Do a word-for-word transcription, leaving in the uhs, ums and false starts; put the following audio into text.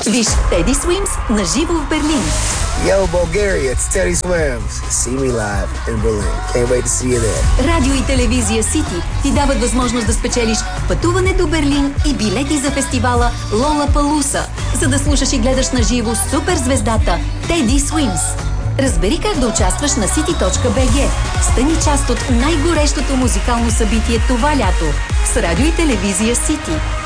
Виж Teddy Swims на живо в Берлин. Yo, Bulgaria, it's Teddy Swims. See me live in Berlin. Can't wait to see you there. Радио и телевизия Сити ти дават възможност да спечелиш пътуване до Берлин и билети за фестивала Лолапалуса, за да слушаш и гледаш на живо суперзвездата Teddy Swims. Разбери как да участваш на сити точка би джи. Стани част от най-горещото музикално събитие това лято с радио и телевизия Сити.